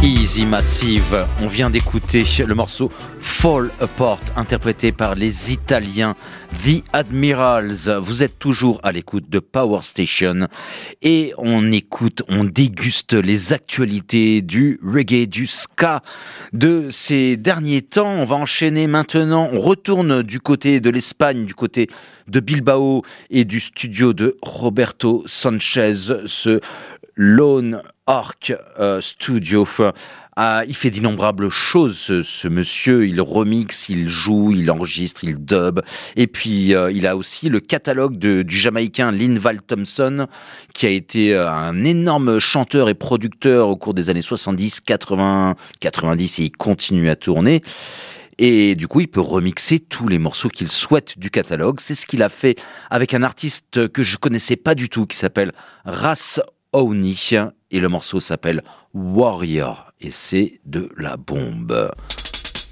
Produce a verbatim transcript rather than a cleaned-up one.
Easy Massive, on vient d'écouter le morceau Fall Apart, interprété par les Italiens The Admirals. Vous êtes toujours à l'écoute de Power Station et on écoute, on déguste les actualités du reggae, du ska de ces derniers temps. On va enchaîner maintenant, on retourne du côté de l'Espagne, du côté de Bilbao et du studio de Roberto Sanchez, ce Lone Ark euh, Studio. Ah, il fait d'innombrables choses, ce, ce monsieur. Il remixe, il joue, il enregistre, il dub. Et puis, euh, il a aussi le catalogue de, du Jamaïcain Linval Thompson, qui a été euh, un énorme chanteur et producteur au cours des années soixante-dix, quatre-vingts, quatre-vingt-dix, et il continue à tourner. Et du coup, il peut remixer tous les morceaux qu'il souhaite du catalogue. C'est ce qu'il a fait avec un artiste que je connaissais pas du tout, qui s'appelle Ras Ouni. Et le morceau s'appelle Warrior. Et c'est de la bombe.